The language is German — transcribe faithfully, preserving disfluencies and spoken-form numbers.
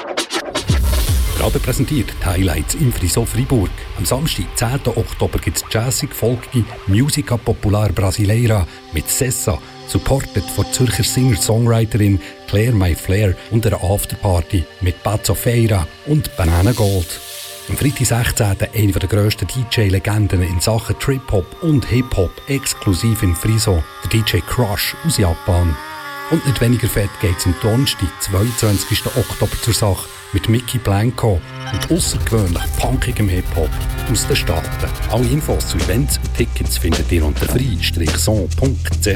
Gerade präsentiert die Highlights im Friso Fribourg. Am Samstag, zehnten Oktober, gibt es jazzig folgende Musica Popular Brasileira mit Sessa, supported von Zürcher Singer-Songwriterin Claire My Flair und einer Afterparty mit Pazzo Feira und Banana Gold. Am Freitag, sechzehnten eine der grössten D J-Legenden in Sachen Trip-Hop und Hip-Hop, exklusiv in Friso, der D J Crush aus Japan. Und nicht weniger fett geht es am Donnerstag, zweiundzwanzigsten Oktober zur Sache mit Mickey Blanco und aussergewöhnlich punkigem Hip-Hop aus den Staaten. Alle Infos zu Events und Tickets findet ihr unter free son punkt c h.